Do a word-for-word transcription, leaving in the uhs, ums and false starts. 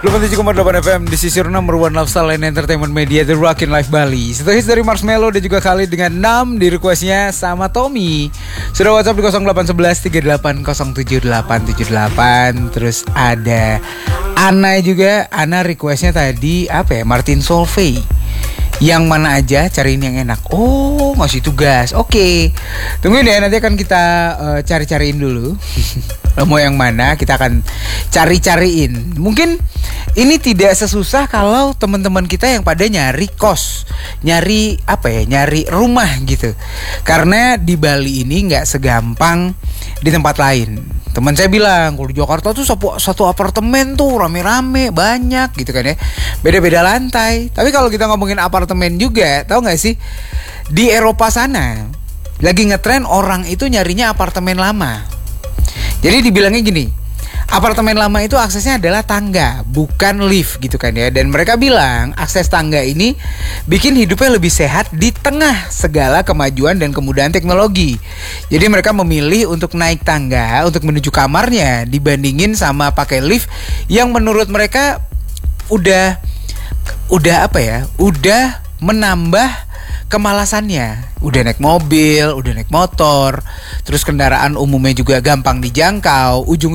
delapan puluh tujuh koma delapan F M di sisi number one lifestyle and entertainment media The Rockin' Life Bali. Setelah hits dari Marshmello dan juga Khalid dengan enam di requestnya sama Tommy. Sudah WhatsApp di nol delapan satu satu tiga delapan nol tujuh delapan tujuh delapan. Terus ada Ana juga. Ana requestnya tadi apa ya? Martin Solveig. Yang mana aja cariin yang enak. Oh, ngasih tugas. Oke, okay. Tungguin ya, nanti akan kita uh, cari-cariin dulu. Mau yang mana kita akan cari-cariin. Mungkin ini tidak sesusah kalau teman-teman kita yang pada nyari kos, nyari apa ya, nyari rumah gitu. Karena di Bali ini nggak segampang di tempat lain. Teman saya bilang kalau di Jakarta tuh satu, satu apartemen tuh rame-rame banyak gitu kan ya, beda-beda lantai. Tapi kalau kita ngomongin apartemen juga, tahu nggak sih di Eropa sana lagi ngetren orang itu nyarinya apartemen lama. Jadi dibilangnya gini, apartemen lama itu aksesnya adalah tangga, bukan lift gitu kan ya. Dan mereka bilang akses tangga ini bikin hidupnya lebih sehat di tengah segala kemajuan dan kemudahan teknologi. Jadi mereka memilih untuk naik tangga untuk menuju kamarnya dibandingin sama pakai lift yang menurut mereka udah udah apa ya? Udah menambah kemalasannya. Udah naik mobil, udah naik motor, terus kendaraan umumnya juga gampang dijangkau. Ujung